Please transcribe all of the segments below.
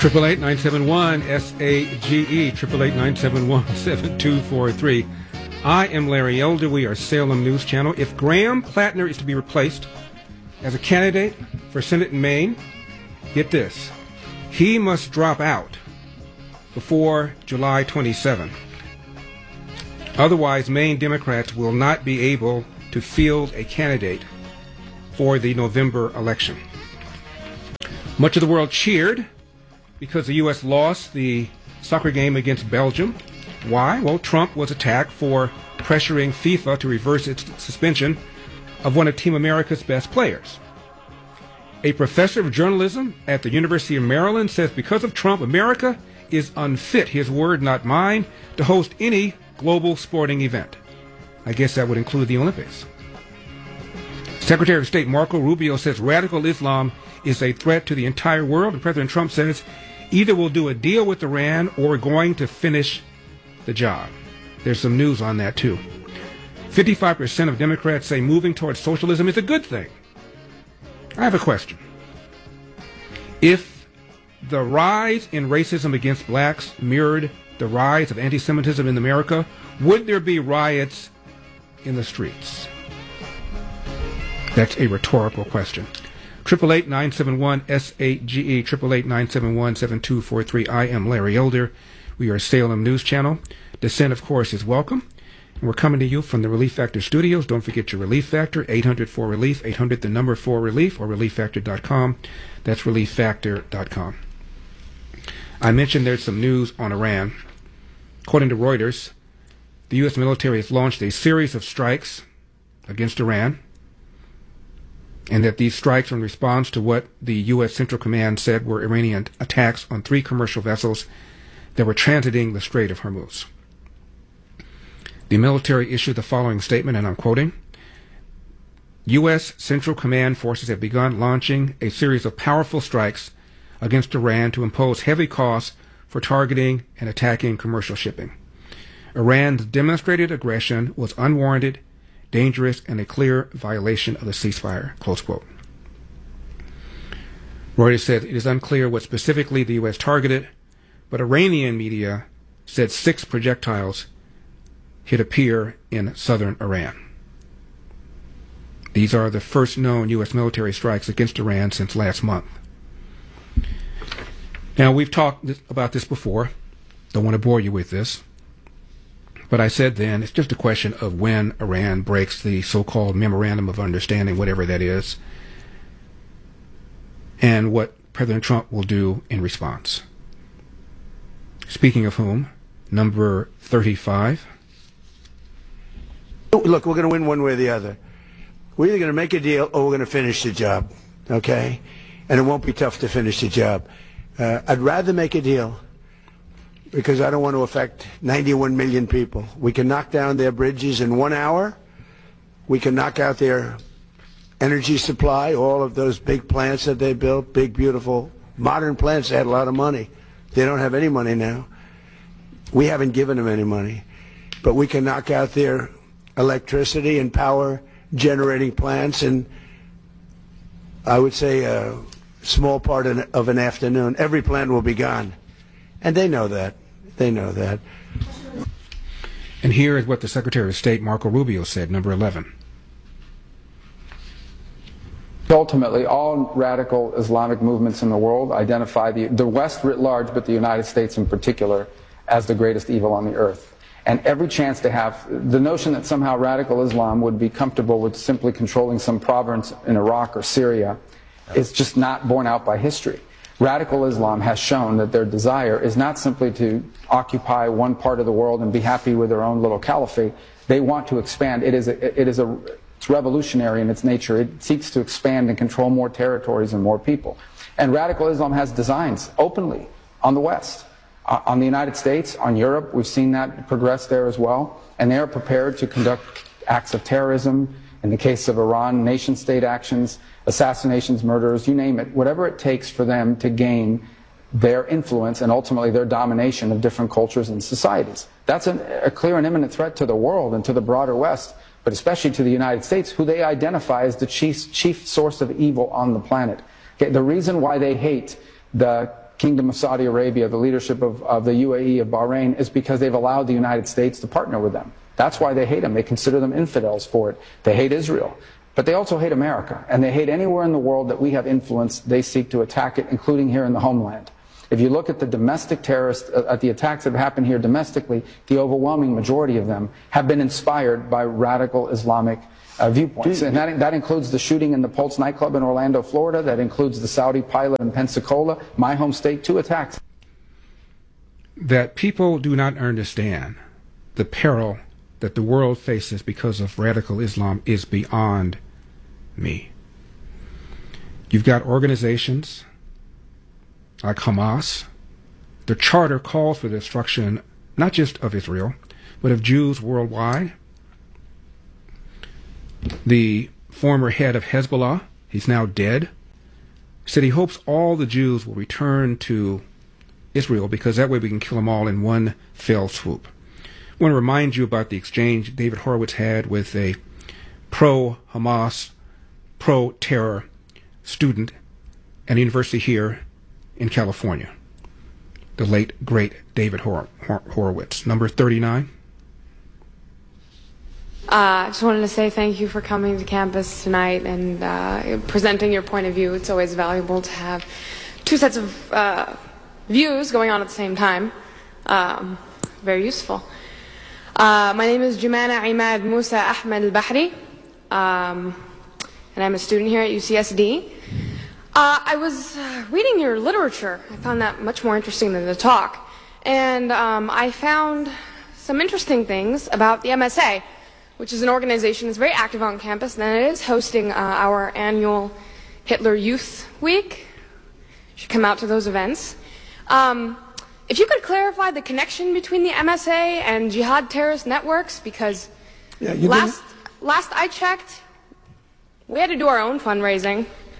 888-971-SAGE, 888-971-7243. I am Larry Elder. We are Salem News Channel. If Graham Plattner is to be replaced as a candidate for Senate in Maine, get this, he must drop out before July 27. Otherwise, Maine Democrats will not be able to field a candidate for the November election. Much of the world cheered because the U.S. lost the soccer game against Belgium. Why? Well, Trump was attacked for pressuring FIFA to reverse its suspension of one of Team America's best players. A professor of journalism at the University of Maryland says because of Trump, America is unfit, his word, not mine, to host any global sporting event. I guess that would include the Olympics. Secretary of State Marco Rubio says radical Islam is a threat to the entire world, and President Trump says either we'll do a deal with Iran or we're going to finish the job. There's some news on that, too. 55% of Democrats say moving towards socialism is a good thing. I have a question. If the rise in racism against blacks mirrored the rise of anti-Semitism in America, would there be riots in the streets? That's a rhetorical question. 888-971-SAGE, 888-971-7243. I am Larry Elder. We are Salem News Channel. Dissent, of course, is welcome. And we're coming to you from the Relief Factor studios. Don't forget your Relief Factor, 800-4RELIEF, 800-4RELIEF, or ReliefFactor.com. That's ReliefFactor.com. I mentioned there's some news on Iran. According to Reuters, the U.S. military has launched a series of strikes against Iran, and that these strikes are in response to what the U.S. Central Command said were Iranian attacks on 3 commercial vessels that were transiting the Strait of Hormuz. The military issued the following statement, and I'm quoting, U.S. Central Command forces have begun launching a series of powerful strikes against Iran to impose heavy costs for targeting and attacking commercial shipping. Iran's demonstrated aggression was unwarranted, dangerous, and a clear violation of the ceasefire, close quote. Reuters said it is unclear what specifically the U.S. targeted, but Iranian media said 6 projectiles hit a pier in southern Iran. These are the first known U.S. military strikes against Iran since last month. Now, we've talked about this before. Don't want to bore you with this. But I said then, it's just a question of when Iran breaks the so-called Memorandum of Understanding, whatever that is, and what President Trump will do in response. Speaking of whom, number 35. Look, we're going to win one way or the other. We're either going to make a deal or we're going to finish the job, okay? And it won't be tough to finish the job. I'd rather make a deal because I don't want to affect 91 million people. We can knock down their bridges in 1 hour. We can knock out their energy supply, all of those big plants that they built, big, beautiful, modern plants. They had a lot of money. They don't have any money now. We haven't given them any money. But we can knock out their electricity and power generating plants in, I would say, a small part of an afternoon. Every plant will be gone. And they know that. They know that. And here is what the Secretary of State, Marco Rubio, said, number 11. Ultimately, all radical Islamic movements in the world identify the West writ large, but the United States in particular, as the greatest evil on the earth. And every chance to have the notion that somehow radical Islam would be comfortable with simply controlling some province in Iraq or Syria is just not borne out by history. Radical Islam has shown that their desire is not simply to occupy one part of the world and be happy with their own little caliphate. They want to expand. It's revolutionary in its nature. It seeks to expand and control more territories and more people. And radical Islam has designs openly on the West, on the United States, on Europe. We've seen that progress there as well. And they are prepared to conduct acts of terrorism. In the case of Iran, nation-state actions, assassinations, murders, you name it, whatever it takes for them to gain their influence and ultimately their domination of different cultures and societies. That's a clear and imminent threat to the world and to the broader West, but especially to the United States, who they identify as the chief source of evil on the planet. Okay, the reason why they hate the Kingdom of Saudi Arabia, the leadership of the UAE, of Bahrain, is because they've allowed the United States to partner with them. That's why they hate them. They consider them infidels for it. They hate Israel. But they also hate America. And they hate anywhere in the world that we have influence, they seek to attack it, including here in the homeland. If you look at the domestic terrorists, at the attacks that have happened here domestically, the overwhelming majority of them have been inspired by radical Islamic viewpoints. And that includes the shooting in the Pulse nightclub in Orlando, Florida. That includes the Saudi pilot in Pensacola, my home state, 2 attacks. That people do not understand the peril that the world faces because of radical Islam is beyond me. You've got organizations like Hamas. Their charter calls for the destruction not just of Israel, but of Jews worldwide. The former head of Hezbollah, he's now dead, said he hopes all the Jews will return to Israel because that way we can kill them all in one fell swoop. I want to remind you about the exchange David Horowitz had with a pro-Hamas, pro-terror student at a university here in California, the late, great David Horowitz. Number 39. I just wanted to say thank you for coming to campus tonight and presenting your point of view. It's always valuable to have 2 sets of views going on at the same time. Very useful. My name is Jumana Imad Musa Ahmed Al-Bahri, and I'm a student here at UCSD. I was reading your literature. I found that much more interesting than the talk. And I found some interesting things about the MSA, which is an organization that's very active on campus, and it is hosting our annual Hitler Youth Week. You should come out to those events. If you could clarify the connection between the MSA and jihad terrorist networks, because last I checked, we had to do our own fundraising,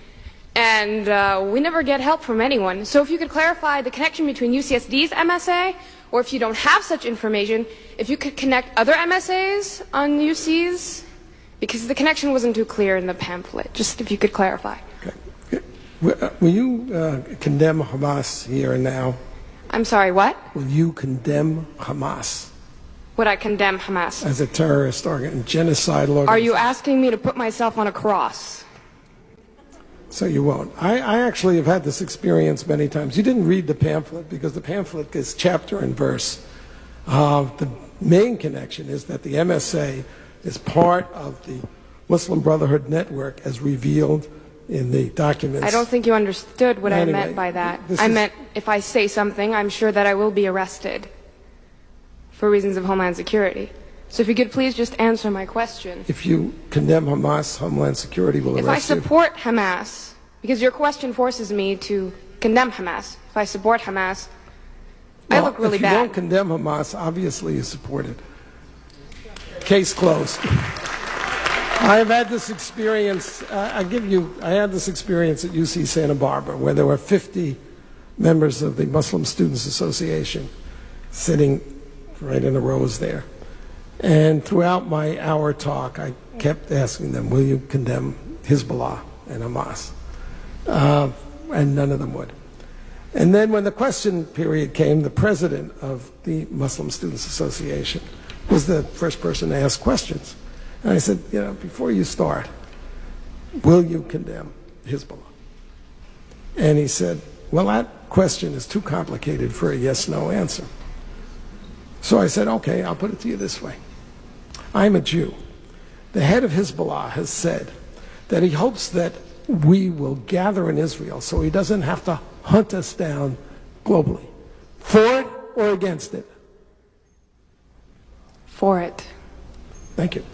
and we never get help from anyone. So if you could clarify the connection between UCSD's MSA, or if you don't have such information, if you could connect other MSAs on UCs, because the connection wasn't too clear in the pamphlet. Just if you could clarify. Okay. Will you condemn Hamas here and now? I'm sorry, what? Will you condemn Hamas? Would I condemn Hamas? As a terrorist genocidal organization? Are you asking me to put myself on a cross? So you won't. I actually have had this experience many times. You didn't read the pamphlet because the pamphlet is chapter and verse. The main connection is that the MSA is part of the Muslim Brotherhood Network as revealed in the documents. I don't think you understood what I meant by that. I meant if I say something, I'm sure that I will be arrested for reasons of Homeland Security. So if you could please just answer my question. If you condemn Hamas, Homeland Security will arrest you. If I support Hamas, because your question forces me to condemn Hamas. If I support Hamas, I look really bad. If you don't condemn Hamas, obviously you support it. Case closed. I have had this experience, I had this experience at UC Santa Barbara where there were 50 members of the Muslim Students Association sitting right in the rows there. And throughout my hour talk, I kept asking them, will you condemn Hezbollah and Hamas? And none of them would. And then when the question period came, the president of the Muslim Students Association was the first person to ask questions. And I said, before you start, will you condemn Hezbollah? And he said, well, that question is too complicated for a yes-no answer. So I said, okay, I'll put it to you this way. I'm a Jew. The head of Hezbollah has said that he hopes that we will gather in Israel so he doesn't have to hunt us down globally. For it or against it? For it. Thank you.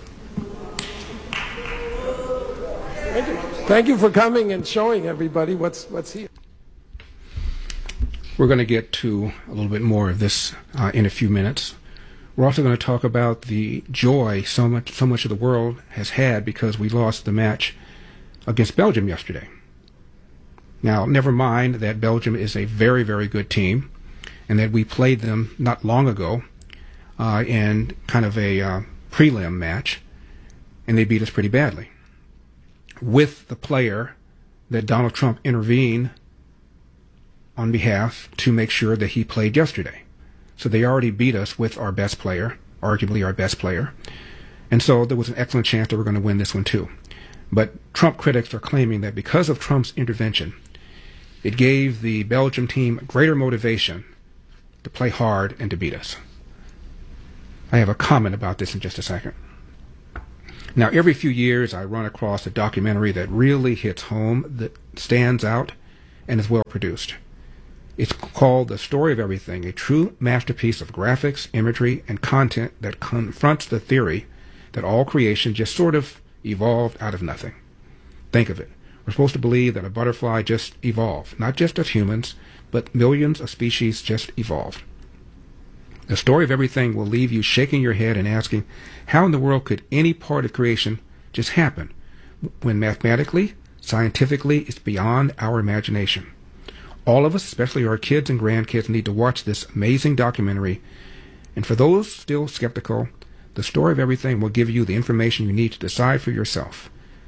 Thank you for coming and showing everybody what's here. We're going to get to a little bit more of this in a few minutes. We're also going to talk about the joy so much of the world has had because we lost the match against Belgium yesterday. Now, never mind that Belgium is a very, very good team and that we played them not long ago in kind of a prelim match, and they beat us pretty badly. With the player that Donald Trump intervened on behalf to make sure that he played yesterday. So they already beat us with our best player, arguably our best player. And so there was an excellent chance that we're going to win this one too. But Trump critics are claiming that because of Trump's intervention, it gave the Belgium team greater motivation to play hard and to beat us. I have a comment about this in just a second. Now, every few years I run across a documentary that really hits home, that stands out, and is well produced. It's called The Story of Everything, a true masterpiece of graphics, imagery, and content that confronts the theory that all creation just sort of evolved out of nothing. Think of it. We're supposed to believe that a butterfly just evolved, not just of humans, but millions of species just evolved. The Story of Everything will leave you shaking your head and asking, how in the world could any part of creation just happen when mathematically, scientifically, it's beyond our imagination? All of us, especially our kids and grandkids, need to watch this amazing documentary. And for those still skeptical, The Story of Everything will give you the information you need to decide for yourself.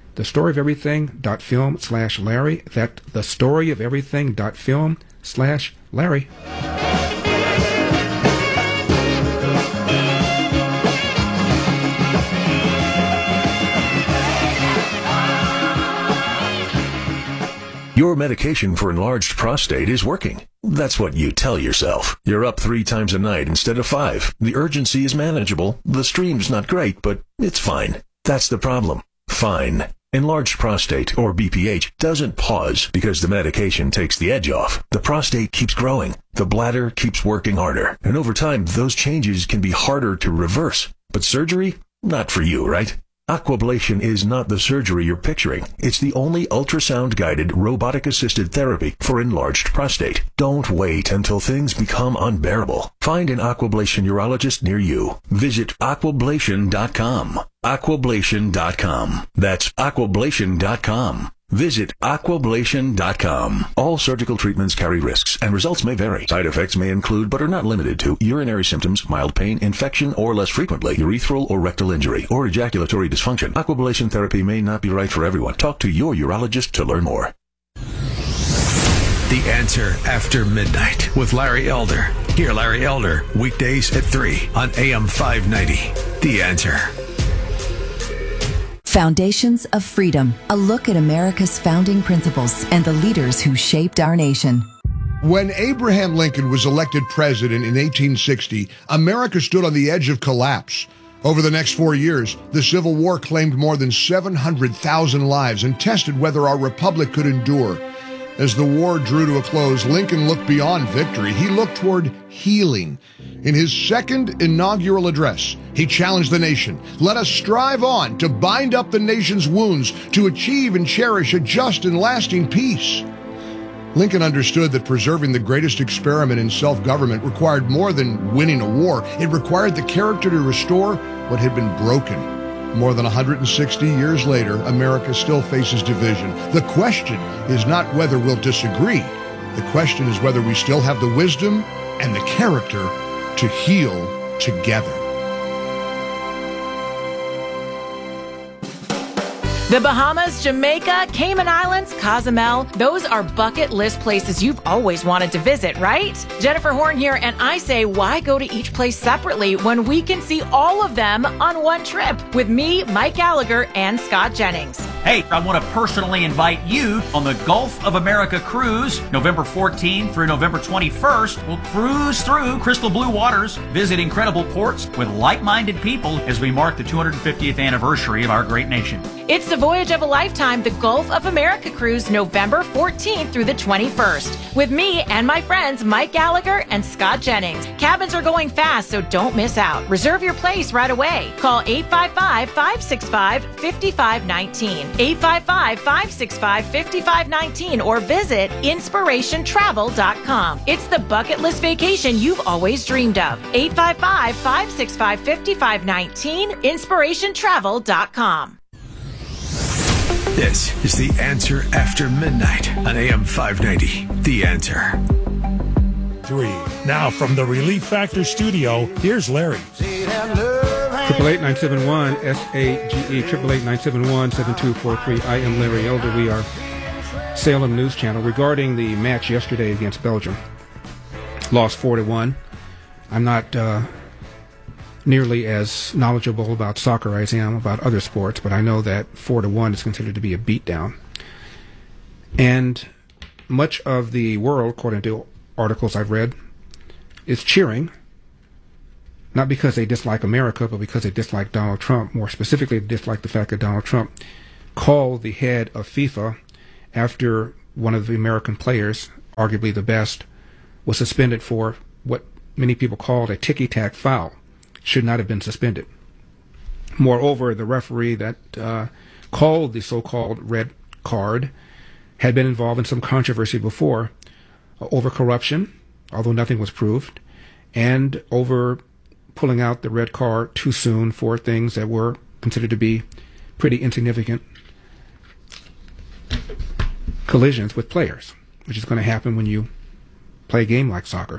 TheStoryOfEverything.film/Larry. That's TheStoryOfEverything.film/Larry. Your medication for enlarged prostate is working. That's what you tell yourself. You're up 3 times a night instead of 5. The urgency is manageable. The stream's not great, but it's fine. That's the problem. Fine. Enlarged prostate, or BPH, doesn't pause because the medication takes the edge off. The prostate keeps growing. The bladder keeps working harder. And over time, those changes can be harder to reverse. But surgery? Not for you, right? Aquablation is not the surgery you're picturing. It's the only ultrasound-guided, robotic-assisted therapy for enlarged prostate. Don't wait until things become unbearable. Find an Aquablation urologist near you. Visit Aquablation.com. Aquablation.com. That's Aquablation.com. Visit Aquablation.com. All surgical treatments carry risks, and results may vary. Side effects may include, but are not limited to, urinary symptoms, mild pain, infection, or less frequently, urethral or rectal injury, or ejaculatory dysfunction. Aquablation therapy may not be right for everyone. Talk to your urologist to learn more. The Answer After Midnight with Larry Elder. Hear Larry Elder weekdays at 3 on AM 590. The Answer. Foundations of Freedom, a look at America's founding principles and the leaders who shaped our nation. When Abraham Lincoln was elected president in 1860, America stood on the edge of collapse. Over the next 4 years, the Civil War claimed more than 700,000 lives and tested whether our republic could endure. As the war drew to a close, Lincoln looked beyond victory. He looked toward healing. In his second inaugural address, he challenged the nation. Let us strive on to bind up the nation's wounds, to achieve and cherish a just and lasting peace. Lincoln understood that preserving the greatest experiment in self-government required more than winning a war. It required the character to restore what had been broken. More than 160 years later, America still faces division. The question is not whether we'll disagree. The question is whether we still have the wisdom and the character to heal together. The Bahamas, Jamaica, Cayman Islands, Cozumel, those are bucket list places you've always wanted to visit, right? Jennifer Horn here, and I say, why go to each place separately when we can see all of them on one trip with me, Mike Gallagher, and Scott Jennings? Hey, I want to personally invite you on the Gulf of America cruise, November 14th through November 21st. We'll cruise through crystal blue waters, visit incredible ports with like-minded people as we mark the 250th anniversary of our great nation. It's the voyage of a lifetime, the Gulf of America cruise, November 14th through the 21st. With me and my friends Mike Gallagher and Scott Jennings. Cabins are going fast, so don't miss out. Reserve your place right away. Call 855-565-5519. 855-565-5519 or visit inspirationtravel.com. It's the bucket list vacation you've always dreamed of. 855-565-5519, inspirationtravel.com. This is The Answer After Midnight on AM 590. The Answer. 3. Now from the Relief Factor studio, here's Larry. 888-971-SAGE, 888-971-7243. I am Larry Elder. We are Salem News Channel regarding the match yesterday against Belgium. Lost 4-1. I'm not nearly as knowledgeable about soccer as I am about other sports, but I know that 4-1 is considered to be a beatdown. And much of the world, according to articles I've read, is cheering, not because they dislike America, but because they dislike Donald Trump. More specifically, they dislike the fact that Donald Trump called the head of FIFA after one of the American players, arguably the best, was suspended for what many people called a ticky-tack foul. Should not have been suspended. Moreover, the referee that called the so-called red card had been involved in some controversy before over corruption, although nothing was proved, and over pulling out the red card too soon for things that were considered to be pretty insignificant collisions with players, which is going to happen when you play a game like soccer.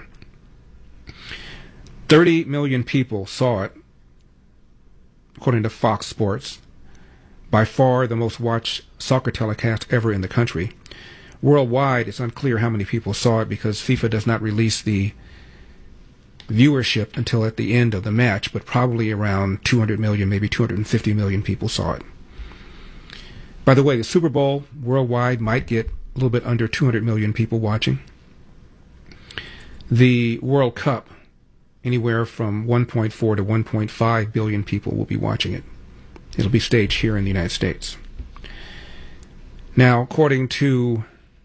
30 million people saw it, according to Fox Sports. By far the most watched soccer telecast ever in the country. Worldwide, it's unclear how many people saw it because FIFA does not release the viewership until at the end of the match, but probably around 200 million, maybe 250 million people saw it. By the way, the Super Bowl worldwide might get a little bit under 200 million people watching. The World Cup, anywhere from 1.4 to 1.5 billion people will be watching it. It'll be staged here in the United States. Now, according to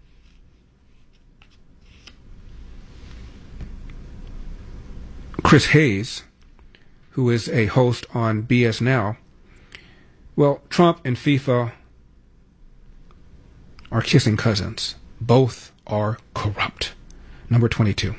Chris Hayes, who is a host on BS Now, well, Trump and FIFA are kissing cousins. Both are corrupt. Number 22.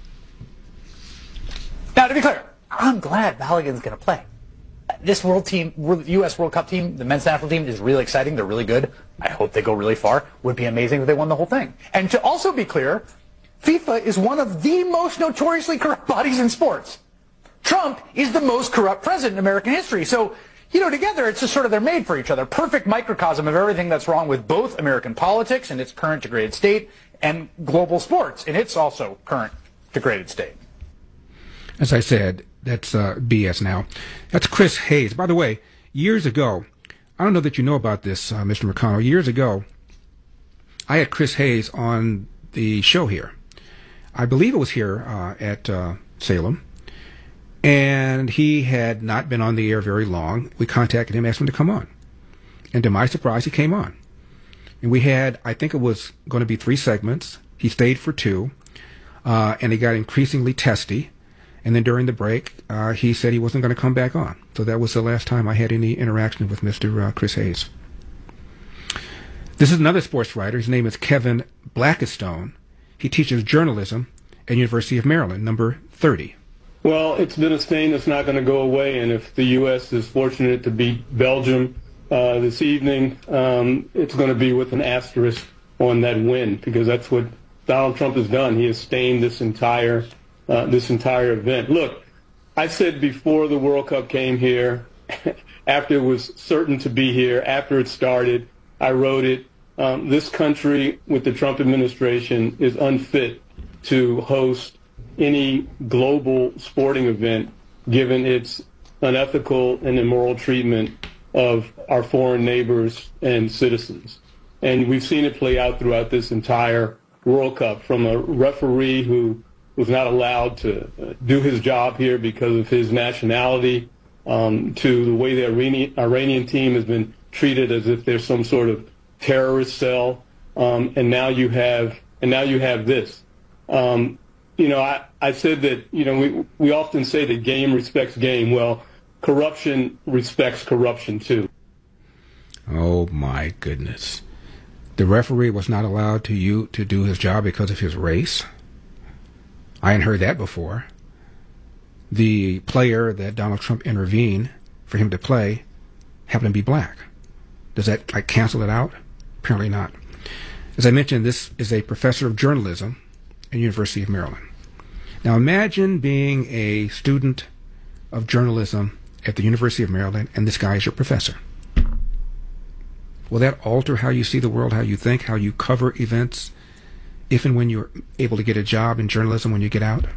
Now, to be clear, I'm glad Balogun's going to play. This U.S. World Cup team, the men's national team, is really exciting. They're really good. I hope they go really far. Would be amazing if they won the whole thing. And to also be clear, FIFA is one of the most notoriously corrupt bodies in sports. Trump is the most corrupt president in American history. So, together it's just sort of they're made for each other. Perfect microcosm of everything that's wrong with both American politics in its current degraded state and global sports in its also current degraded state. As I said, that's BS Now. That's Chris Hayes. By the way, years ago, I don't know that you know about this, Mr. McConnell. Years ago, I had Chris Hayes on the show here. I believe it was here at Salem. And he had not been on the air very long. We contacted him, asked him to come on. And to my surprise, he came on. And we had, I think it was going to be 3 segments. He stayed for 2. And he got increasingly testy. And then during the break, he said he wasn't going to come back on. So that was the last time I had any interaction with Mr. Chris Hayes. This is another sports writer. His name is Kevin Blackistone. He teaches journalism at University of Maryland, number 30. Well, it's been a stain that's not going to go away. And if the U.S. is fortunate to beat Belgium this evening, it's going to be with an asterisk on that win, because that's what Donald Trump has done. He has stained this entire event. Look, I said before the World Cup came here, after it was certain to be here, after it started, I wrote it. This country with the Trump administration is unfit to host any global sporting event, given its unethical and immoral treatment of our foreign neighbors and citizens. And we've seen it play out throughout this entire World Cup, from a referee who was not allowed to do his job here because of his nationality, to the way the Iranian team has been treated as if they're some sort of terrorist cell, and now you have this. I said that we often say that game respects game. Well, corruption respects corruption too. Oh my goodness! The referee was not allowed to do his job because of his race. I hadn't heard that before. The player that Donald Trump intervened for him to play happened to be black. Does that cancel it out? Apparently not. As I mentioned, this is a professor of journalism at University of Maryland. Now imagine being a student of journalism at the University of Maryland, and this guy is your professor. Will that alter how you see the world, how you think, how you cover events, if and when you're able to get a job in journalism when you get out?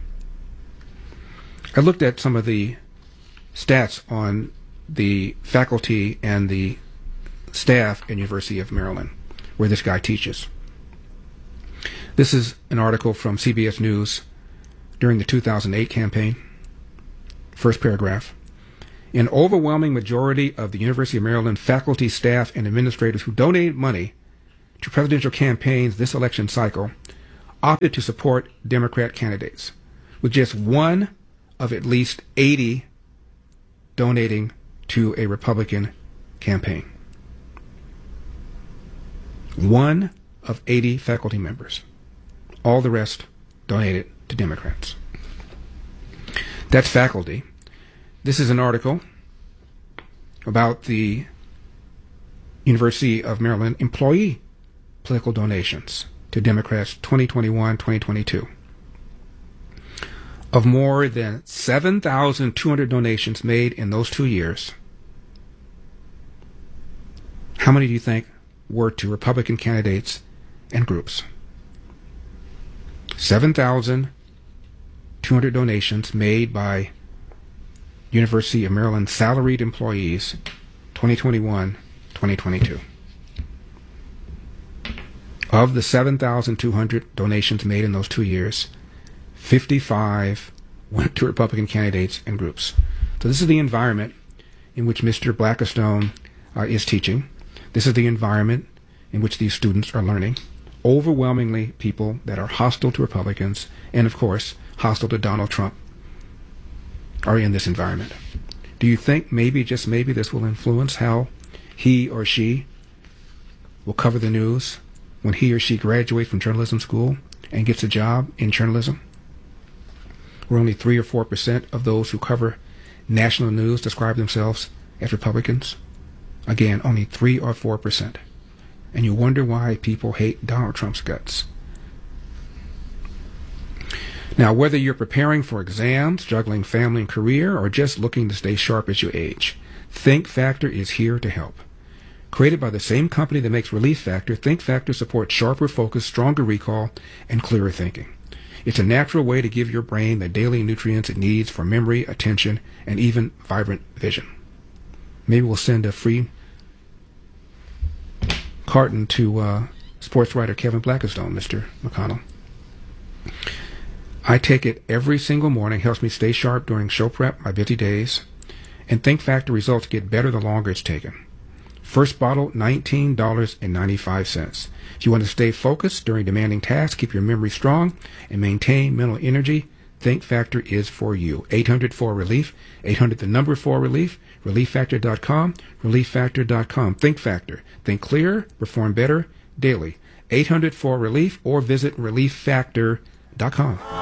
I looked at some of the stats on the faculty and the staff at University of Maryland, where this guy teaches. This is an article from CBS News during the 2008 campaign. First paragraph. An overwhelming majority of the University of Maryland faculty, staff, and administrators who donated money to presidential campaigns this election cycle opted to support Democrat candidates, with just one of at least 80 donating to a Republican campaign. One of 80 faculty members. All the rest donated to Democrats. That's faculty. This is an article about the University of Maryland employee political donations to Democrats 2021-2022. Of more than 7,200 donations made in those 2 years, how many do you think were to Republican candidates and groups? 7,200 donations made by University of Maryland salaried employees 2021-2022. Of the 7,200 donations made in those 2 years, 55 went to Republican candidates and groups. So this is the environment in which Mr. Blackistone is teaching. This is the environment in which these students are learning. Overwhelmingly people that are hostile to Republicans and, of course, hostile to Donald Trump are in this environment. Do you think maybe, just maybe, this will influence how he or she will cover the news when he or she graduates from journalism school and gets a job in journalism? Where only 3 or 4% of those who cover national news describe themselves as Republicans. Again, only 3 or 4%. And you wonder why people hate Donald Trump's guts. Now, whether you're preparing for exams, juggling family and career, or just looking to stay sharp as you age, Think Factor is here to help. Created by the same company that makes Relief Factor, Think Factor supports sharper focus, stronger recall, and clearer thinking. It's a natural way to give your brain the daily nutrients it needs for memory, attention, and even vibrant vision. Maybe we'll send a free carton to sports writer Kevin Blackistone, Mr. McConnell. I take it every single morning, helps me stay sharp during show prep, my busy days, and Think Factor results get better the longer it's taken. First bottle, $19.95. If you want to stay focused during demanding tasks, keep your memory strong, and maintain mental energy, Think Factor is for you. 800-4-RELIEF, 800-4-RELIEF, ReliefFactor.com, ReliefFactor.com. Think Factor. Think clearer, perform better, daily. 800-4-RELIEF, or visit ReliefFactor.com.